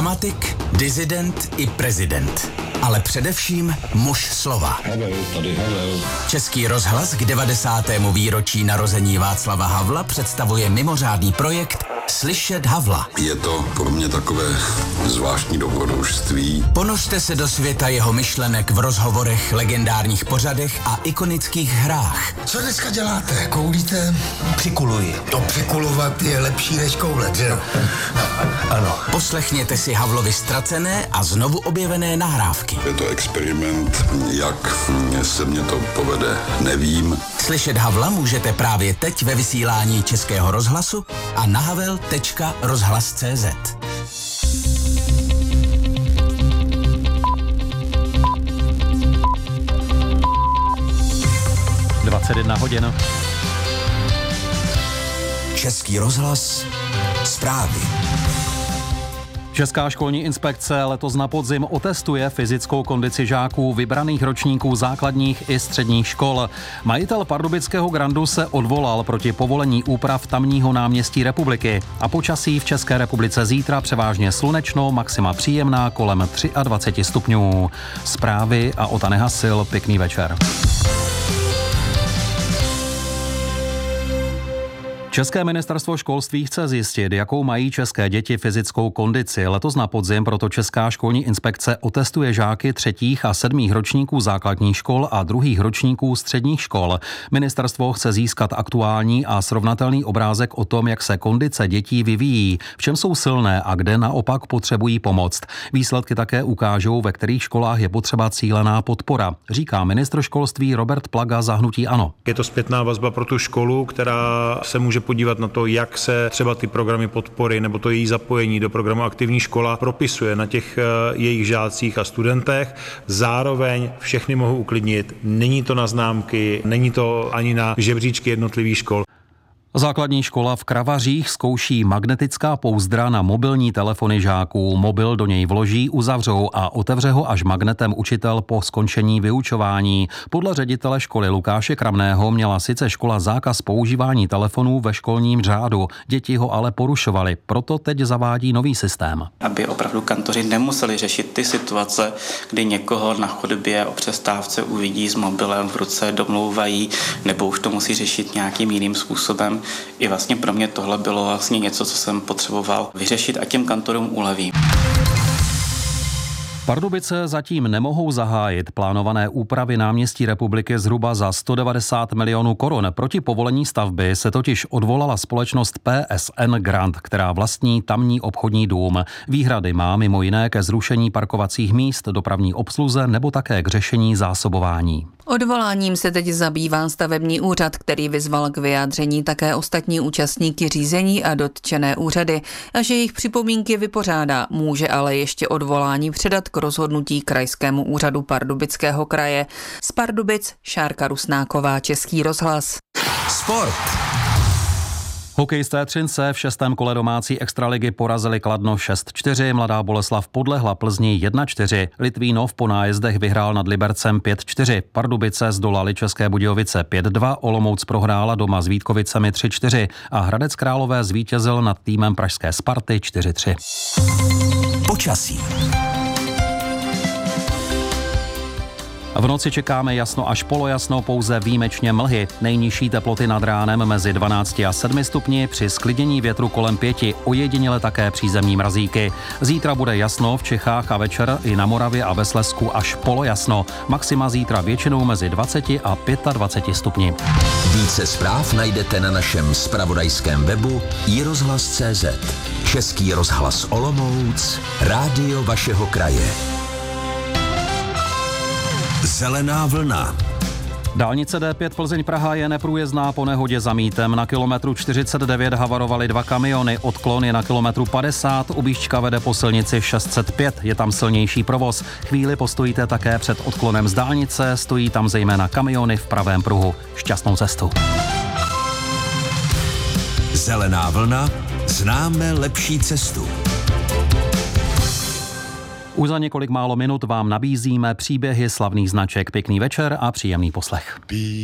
Dramatik, disident i prezident. Ale především muž slova. Havel, tady Havel. Český rozhlas k 90. výročí narození Václava Havla představuje mimořádný projekt Slyšet Havla. Je to pro mě takové zvláštní dobrodružství. Ponořte se do světa jeho myšlenek v rozhovorech, legendárních pořadech a ikonických hrách. Co dneska děláte? Koulíte? Přikuluji. To přikulovat je lepší než koulet, že jo? Ano. Poslechněte si Havlovy ztracené a znovu objevené nahrávky. Je to experiment, jak se mě to povede, nevím. Slyšet Havla můžete právě teď ve vysílání Českého rozhlasu a na havel.rozhlas.cz. hodin. Český rozhlas, zprávy. Česká školní inspekce letos na podzim otestuje fyzickou kondici žáků vybraných ročníků základních i středních škol. Majitel pardubického Grandu se odvolal proti povolení úprav tamního náměstí republiky. A počasí v České republice zítra převážně slunečno, maxima příjemná kolem 23 stupňů. Zprávy a Ota Nehasil, pěkný večer. České ministerstvo školství chce zjistit, jakou mají české děti fyzickou kondici. Letos na podzim proto Česká školní inspekce otestuje žáky 3. a 7. ročníků základních škol a 2. ročníků středních škol. Ministerstvo chce získat aktuální a srovnatelný obrázek o tom, jak se kondice dětí vyvíjí, v čem jsou silné a kde naopak potřebují pomoc. Výsledky také ukážou, ve kterých školách je potřeba cílená podpora, říká ministr školství Robert Plaga za hnutí ANO. Je to zpětná vazba pro tu školu, která se může podívat na to, jak se třeba ty programy podpory nebo to její zapojení do programu Aktivní škola propisuje na těch jejich žácích a studentech. Zároveň všechny mohu uklidnit, není to na známky, není to ani na žebříčky jednotlivých škol. Základní škola v Kravařích zkouší magnetická pouzdra na mobilní telefony žáků. Mobil do něj vloží, uzavřou a otevře ho až magnetem učitel po skončení vyučování. Podle ředitele školy Lukáše Kramného měla sice škola zákaz používání telefonů ve školním řádu, děti ho ale porušovaly, proto teď zavádí nový systém. Aby opravdu kantoři nemuseli řešit ty situace, kdy někoho na chodbě o přestávce uvidí s mobilem v ruce, domlouvají, nebo už to musí řešit nějakým jiným způsobem. I vlastně pro mě tohle bylo vlastně něco, co jsem potřeboval vyřešit a těm kantorům uleví. Pardubice zatím nemohou zahájit plánované úpravy náměstí republiky zhruba za 190 milionů korun. Proti povolení stavby se totiž odvolala společnost PSN Grand, která vlastní tamní obchodní dům. Výhrady má mimo jiné ke zrušení parkovacích míst, dopravní obsluze nebo také k řešení zásobování. Odvoláním se teď zabývá stavební úřad, který vyzval k vyjádření také ostatní účastníky řízení a dotčené úřady. A že jejich připomínky vypořádá, může ale ještě odvolání předat k rozhodnutí Krajskému úřadu Pardubického kraje. Z Pardubic Šárka Rusnáková, Český rozhlas. Sport. Hokejisté Třince v 6. kole domácí extraligy porazili Kladno 6-4, Mladá Boleslav podlehla Plzni 1-4, Litvínov po nájezdech vyhrál nad Libercem 5-4, Pardubice zdolali České Budějovice 5-2, Olomouc prohrála doma s Vítkovicemi 3-4 a Hradec Králové zvítězil nad týmem pražské Sparty 4-3. Počasí. V noci čekáme jasno až polojasno, pouze výjimečně mlhy. Nejnižší teploty nad ránem mezi 12 a 7 stupni, při sklidnění větru kolem 5, ojediněle také přízemní mrazíky. Zítra bude jasno v Čechách a večer i na Moravě a ve Slezsku až polojasno. Maxima zítra většinou mezi 20 a 25 stupni. Více zpráv najdete na našem zpravodajském webu iRozhlas.cz. Český rozhlas Olomouc, rádio vašeho kraje. Zelená vlna. Dálnice D5 Plzeň-Praha je neprůjezdná po nehodě za Mítem. Na kilometru 49 havarovaly 2 kamiony, odklon je na kilometru 50, objížďka vede po silnici 605, je tam silnější provoz. Chvíli postojíte také před odklonem z dálnice, stojí tam zejména kamiony v pravém pruhu. Šťastnou cestu. Zelená vlna, známe lepší cestu. Už za několik málo minut vám nabízíme příběhy slavných značek. Pěkný večer a příjemný poslech.